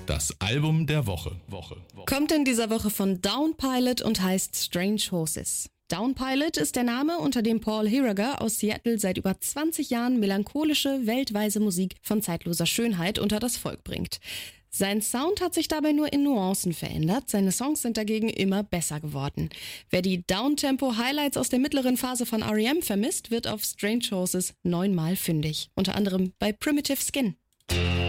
Das Album der Woche. Kommt in dieser Woche von Downpilot und heißt Strange Horses. Downpilot ist der Name, unter dem Paul Hiraga aus Seattle seit über 20 Jahren melancholische, weltweise Musik von zeitloser Schönheit unter das Volk bringt. Sein Sound hat sich dabei nur in Nuancen verändert, seine Songs sind dagegen immer besser geworden. Wer die Downtempo-Highlights aus der mittleren Phase von R.E.M. vermisst, wird auf Strange Horses 9-mal fündig. Unter anderem bei Primitive Skin.